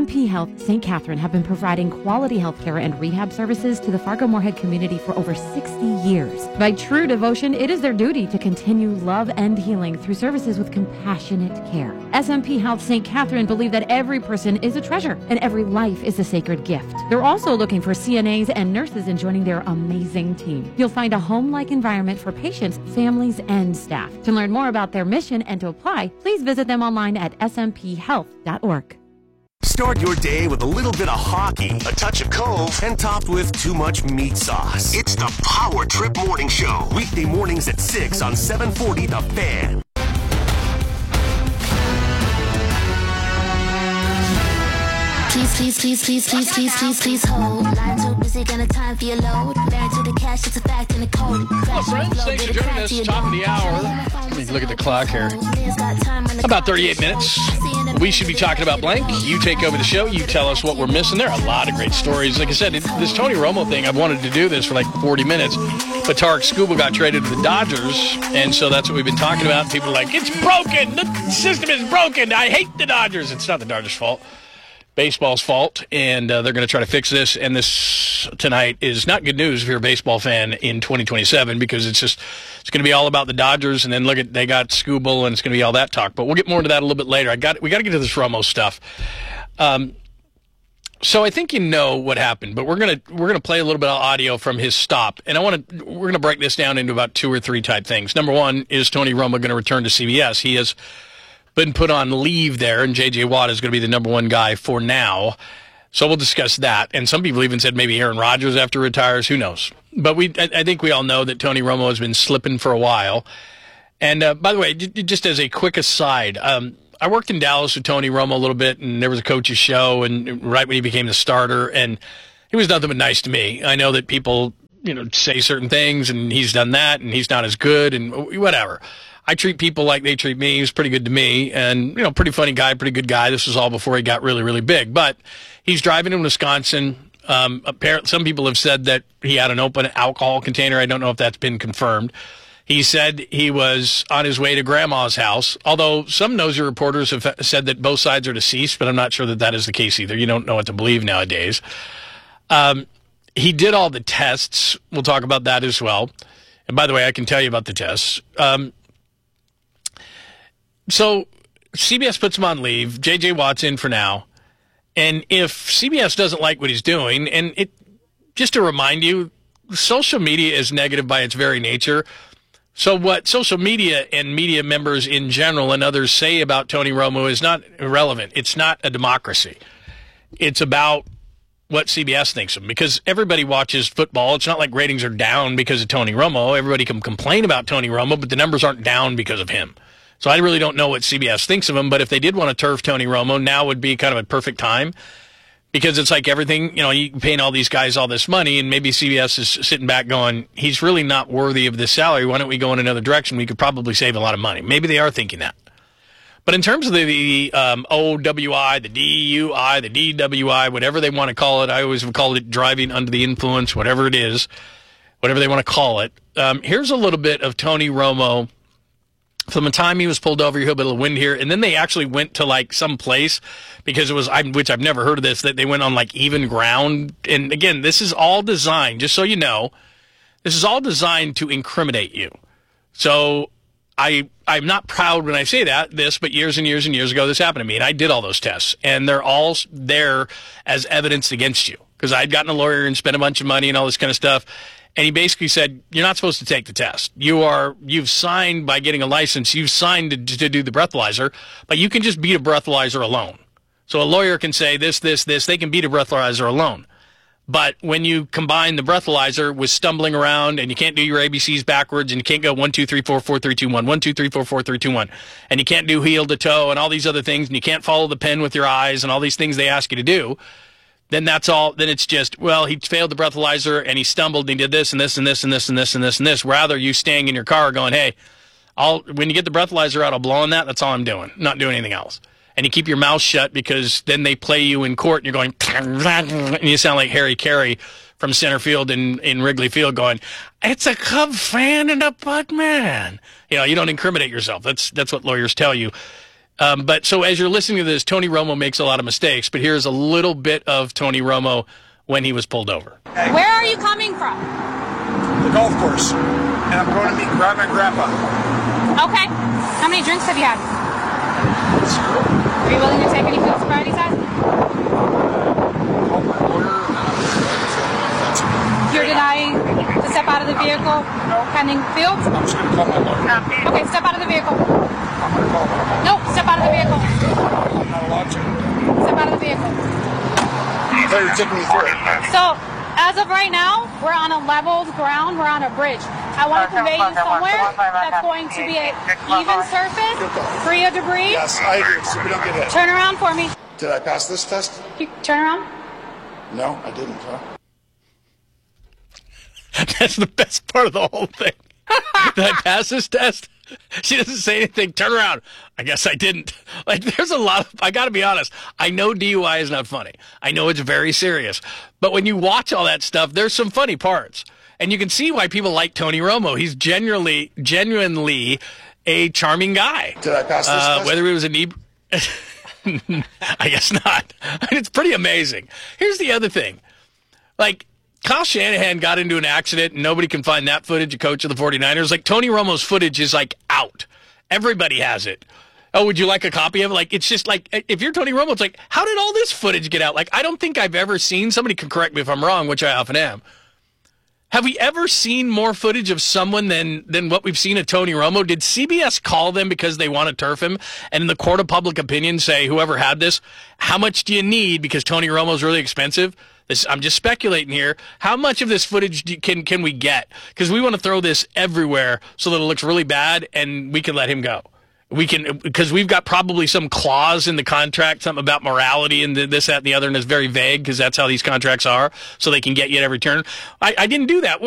SMP Health St. Catherine have been providing quality health care and rehab services to the Fargo-Moorhead community for over 60 years. By true devotion, it is their duty to continue love and healing through services with compassionate care. SMP Health St. Catherine believe that every person is a treasure and every life is a sacred gift. They're also looking for CNAs and nurses in joining their amazing team. You'll find a home-like environment for patients, families, and staff. To learn more about their mission and to apply, please visit them online at smphhealth.org. Start your day with a little bit of hockey, a touch of Cove, and topped with too much meat sauce. It's the Power Trip Morning Show. Weekday mornings at 6 on 740 The Fan. Please hold. Line too busy, gonna time for your load. Married to the cash, it's a fact in the code. Hello, friends. Thanks for joining us. Top of the hour. Let me look at the clock here. About 38 minutes. We should be talking about blank. You take over the show. You tell us what we're missing. There are a lot of great stories. Like I said, this Tony Romo thing, I've wanted to do this for like 40 minutes. But Tarek Skubal got traded to the Dodgers, and so that's what we've been talking about. People are like, it's broken. The system is broken. I hate the Dodgers. It's not the Dodgers' fault. Baseball's fault, and they're going to try to fix this. And this tonight is not good news if you're a baseball fan in 2027, because it's going to be all about the Dodgers. And then they got Skubal, and it's going to be all that talk. But we'll get more into that a little bit later. We got to get to this Romo stuff. So I think you know what happened, but we're gonna play a little bit of audio from his stop, and we're gonna break this down into about 2 or 3 type things. Number one, is Tony Romo going to return to CBS? He has been put on leave there, and J.J. Watt is going to be the number one guy for now. So we'll discuss that. And some people even said maybe Aaron Rodgers after retires. Who knows? But I think we all know that Tony Romo has been slipping for a while. And by the way, just as a quick aside, I worked in Dallas with Tony Romo a little bit, and there was a coach's show, and right when he became the starter, and he was nothing but nice to me. I know that people, say certain things, and he's done that, and he's not as good, and whatever. I treat people like they treat me. He was pretty good to me, and pretty funny guy, pretty good guy. This was all before he got really, really big. But he's driving in Wisconsin. Apparently, some people have said that he had an open alcohol container. I don't know if that's been confirmed. He said he was on his way to Grandma's house, although some nosy reporters have said that both sides are deceased, but I'm not sure that that is the case either. You don't know what to believe nowadays. He did all the tests. We'll talk about that as well. And by the way, I can tell you about the tests. So CBS puts him on leave. J.J. Watt's in for now. And if CBS doesn't like what he's doing, and just to remind you, social media is negative by its very nature. So what social media and media members in general and others say about Tony Romo is not irrelevant. It's not a democracy. It's about what CBS thinks of him, because everybody watches football. It's not like ratings are down because of Tony Romo. Everybody can complain about Tony Romo, but the numbers aren't down because of him. So I really don't know what CBS thinks of him, but if they did want to turf Tony Romo, now would be kind of a perfect time, because it's like everything, you're paying all these guys all this money, and maybe CBS is sitting back going, he's really not worthy of this salary. Why don't we go in another direction? We could probably save a lot of money. Maybe they are thinking that. But in terms of the OWI, the DUI, the DWI, whatever they want to call it, I always have called it driving under the influence, whatever it is, whatever they want to call it. Here's a little bit of Tony Romo from the time he was pulled over. You hear a bit of wind here, and then they actually went to like some place, because it was, which I've never heard of this, that they went on like even ground. And again, this is all designed, just so you know, this is all designed to incriminate you. So I'm not proud when I say this, but years and years and years ago, this happened to me, and I did all those tests, and they're all there as evidence against you, because I'd gotten a lawyer and spent a bunch of money and all this kind of stuff. And he basically said, you're not supposed to take the test. You've signed, by getting a license, you've signed to do the breathalyzer, but you can just beat a breathalyzer alone. So a lawyer can say this, they can beat a breathalyzer alone. But when you combine the breathalyzer with stumbling around, and you can't do your ABCs backwards, and you can't go 1, 2, 3, 4, 4, 3, 2, 1, 1, 2, 3, 4, 4, 3, 2, 1, and you can't do heel to toe and all these other things, and you can't follow the pen with your eyes and all these things they ask you to do, then that's all. Then it's just, well, he failed the breathalyzer, and he stumbled, and he did this and this and this and this and this and this and this. Rather, you staying in your car going, hey, when you get the breathalyzer out, I'll blow on that. That's all I'm doing. Not doing anything else. And you keep your mouth shut, because then they play you in court, and you're going, and you sound like Harry Carey from center field in Wrigley Field going, it's a Cub fan and a Bud man. You don't incriminate yourself. That's what lawyers tell you. But so as you're listening to this, Tony Romo makes a lot of mistakes, but here's a little bit of Tony Romo when he was pulled over. Where are you coming from? The golf course. And I'm going to meet Grandma and Grandpa. Okay. How many drinks have you had? Are you willing to take any field sobriety test? You're denying to step out of the vehicle pending field? I'm just going to call my lawyer. Okay, step out of the vehicle. I'm going to call my lawyer. No, step out of the vehicle. I'm not allowed to. Step out of the vehicle. They're taking me through it. So, as of right now, we're on a leveled ground. We're on a bridge. I want to convey you somewhere that's going to be an even surface, free of debris. Yes, I agree. So we don't get hit. Turn around for me. Did I pass this test? Turn around. No, I didn't, huh? That's the best part of the whole thing. Did I pass this test? She doesn't say anything. Turn around. I guess I didn't. Like, there's a lot of, I got to be honest. I know DUI is not funny. I know it's very serious. But when you watch all that stuff, there's some funny parts. And you can see why people like Tony Romo. He's genuinely a charming guy. Did I pass this test? Whether it was an I guess not. It's pretty amazing. Here's the other thing. Like, Kyle Shanahan got into an accident, and nobody can find that footage of coach of the 49ers. Like, Tony Romo's footage is, like, out. Everybody has it. Oh, would you like a copy of it? Like, it's just like, if you're Tony Romo, it's like, how did all this footage get out? Like, I don't think I've ever seen, somebody can correct me if I'm wrong, which I often am. Have we ever seen more footage of someone than what we've seen of Tony Romo? Did CBS call them because they want to turf him? And in the court of public opinion say, whoever had this, how much do you need? Because Tony Romo's really expensive. I'm just speculating here. How much of this footage can we get? Because we want to throw this everywhere so that it looks really bad and we can let him go. We can, because we've got probably some clause in the contract, something about morality and this, that, and the other, and it's very vague because that's how these contracts are, so they can get you at every turn. I didn't do that.